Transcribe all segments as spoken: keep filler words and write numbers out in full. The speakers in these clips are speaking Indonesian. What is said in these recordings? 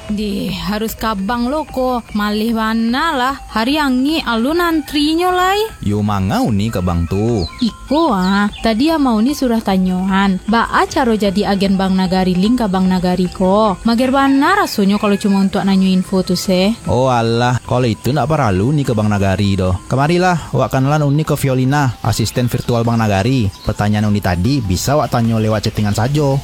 Di harus kabang lo ko malih mana lah hari angi alun antrinya lai. Yo mangau ni ke bang tu. Iko ah, tadi ya mau ni surah tanyohan. Baa caro jadi agen Bank Nagari link ke Bank Nagari ko. Mager bana rasanya kalau cuma untuk nanyo info tu se. Oh alah, kalau itu nak perlu ni ke Bank Nagari doh. Kemarilah, wak kenalan uni ke Violina, asisten virtual Bank Nagari. Pertanyaan uni tadi bisa wak tanyo lewat chattingan saja.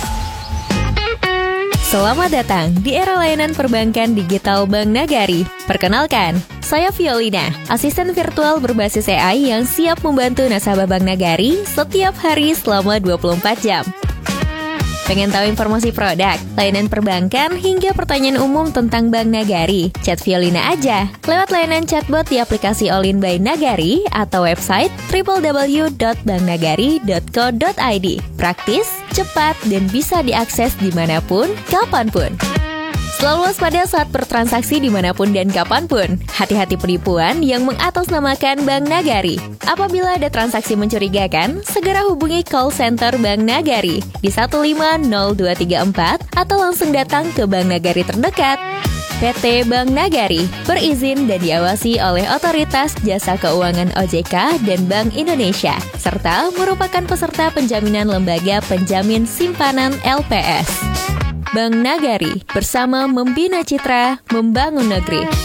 Selamat datang di era layanan perbankan digital Bank Nagari. Perkenalkan, saya Violina, asisten virtual berbasis A I yang siap membantu nasabah Bank Nagari setiap hari selama dua puluh empat jam. Pengen tahu informasi produk, layanan perbankan, hingga pertanyaan umum tentang Bank Nagari? Chat Violina aja lewat layanan chatbot di aplikasi All In by Nagari atau website w w w dot bank nagari dot co dot i d. Praktis, cepat, dan bisa diakses dimanapun, kapanpun. Selalu waspada saat bertransaksi dimanapun dan kapanpun. Hati-hati penipuan yang mengatasnamakan Bank Nagari. Apabila ada transaksi mencurigakan, segera hubungi call center Bank Nagari di satu lima nol dua tiga empat atau langsung datang ke Bank Nagari terdekat. P T Bank Nagari berizin dan diawasi oleh Otoritas Jasa Keuangan O J K dan Bank Indonesia, serta merupakan peserta penjaminan lembaga penjamin simpanan L P S. Bank Nagari, bersama membina citra, membangun negeri.